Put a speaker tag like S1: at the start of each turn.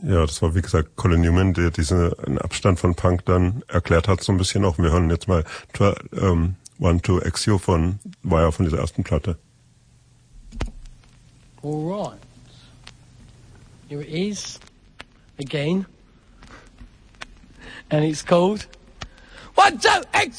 S1: Ja, das war wie gesagt Colin Newman, der diesen Abstand von Punk dann erklärt hat so ein bisschen auch. Wir hören jetzt mal One to Exio war ja von dieser ersten Platte.
S2: All right. Here it is, again. And it's called One, Two, Exio!